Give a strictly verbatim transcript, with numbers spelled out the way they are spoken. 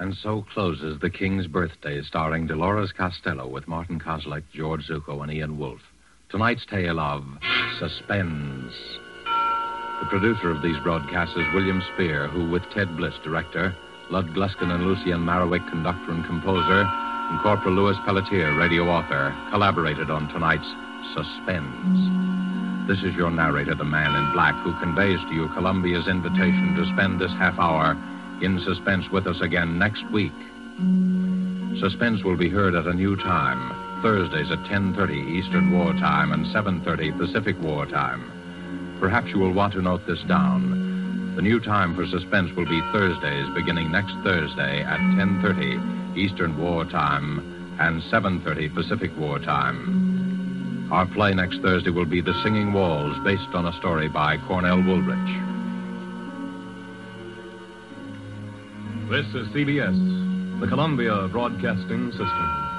And so closes The King's Birthday, starring Dolores Costello with Martin Kozlik, George Zucco, and Ian Wolfe. Tonight's tale of Suspense. The producer of these broadcasts is William Spear, who, with Ted Bliss, director, Lud Gluskin and Lucien Marowik, conductor and composer, and Corporal Louis Pelletier, radio author, collaborated on tonight's Suspense. This is your narrator, the Man in Black, who conveys to you Columbia's invitation to spend this half hour in suspense with us again next week. Suspense will be heard at a new time, Thursdays at ten thirty Eastern War Time and seven thirty Pacific War Time. Perhaps you will want to note this down. The new time for Suspense will be Thursdays beginning next Thursday at ten thirty Eastern War Time and seven thirty Pacific War Time. Our play next Thursday will be The Singing Walls, based on a story by Cornell Woolrich. This is C B S, the Columbia Broadcasting System.